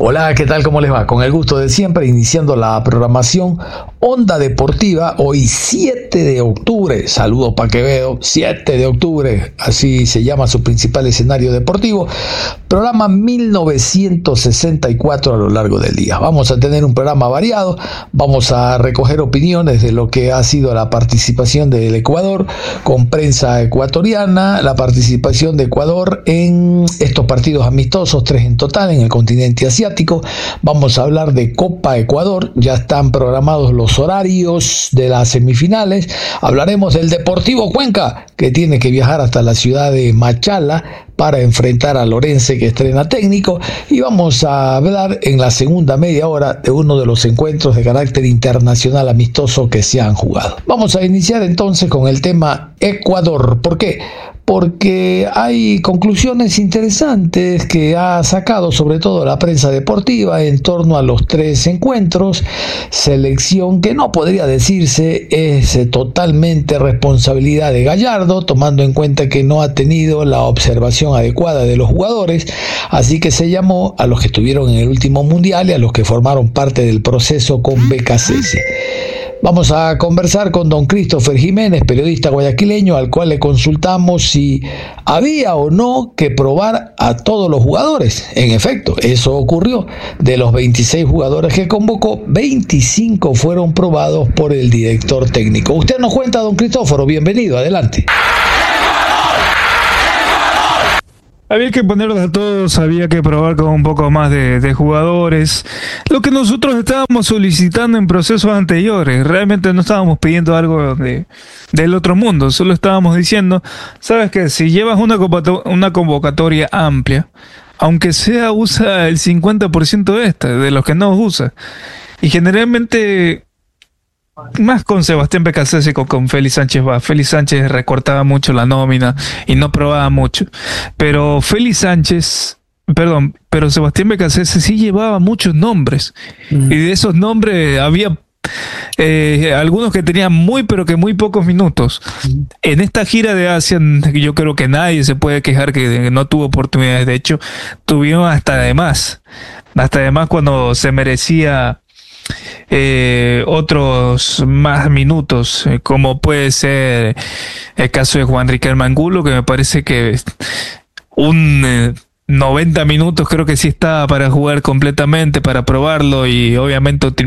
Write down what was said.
Hola, ¿qué tal? ¿Cómo les va? Con el gusto de siempre, iniciando la programación Onda Deportiva, hoy 7 de octubre, saludos para Quevedo, 7 de octubre, así se llama su principal escenario deportivo, programa 1964 a lo largo del día. Vamos a tener un programa variado, vamos a recoger opiniones de lo que ha sido la participación del Ecuador con prensa ecuatoriana, la participación de Ecuador en estos partidos amistosos, 3 en total en el continente asiático. Vamos a hablar de Copa Ecuador, ya están programados los horarios de las semifinales. Hablaremos del Deportivo Cuenca, que tiene que viajar hasta la ciudad de Machala para enfrentar a Lorense, que estrena técnico, y vamos a hablar en la segunda media hora de uno de los encuentros de carácter internacional amistoso que se han jugado. Vamos a iniciar entonces con el tema Ecuador. ¿Por qué? Porque hay conclusiones interesantes que ha sacado sobre todo la prensa deportiva en torno a los 3 encuentros, selección que no podría decirse es totalmente responsabilidad de Gallardo, tomando en cuenta que no ha tenido la observación adecuada de los jugadores, así que se llamó a los que estuvieron en el último mundial y a los que formaron parte del proceso con BKCS. Vamos a conversar con don Christopher Jiménez, periodista guayaquileño, al cual le consultamos si había o no que probar a todos los jugadores. En efecto, eso ocurrió. De los 26 jugadores que convocó, 25 fueron probados por el director técnico. Usted nos cuenta, don Cristóforo, bienvenido, adelante. Había que ponerlos a todos, había que probar con un poco más de jugadores. Lo que nosotros estábamos solicitando en procesos anteriores, realmente no estábamos pidiendo algo del otro mundo, solo estábamos diciendo, ¿sabes qué? Si llevas una convocatoria amplia, aunque sea usa el 50% de los que no usa. Y generalmente más con Sebastián BKCS que con Félix Sánchez va. Félix Sánchez recortaba mucho la nómina y no probaba mucho. Pero Sebastián BKCS sí llevaba muchos nombres. Y de esos nombres había algunos que tenían muy pocos minutos. En esta gira de Asia, yo creo que nadie se puede quejar que no tuvo oportunidades. De hecho, tuvieron hasta de más cuando se merecía otros más minutos, como puede ser el caso de Juan Riquelme Angulo, que me parece que un 90 minutos creo que sí estaba para jugar completamente, para probarlo y obviamente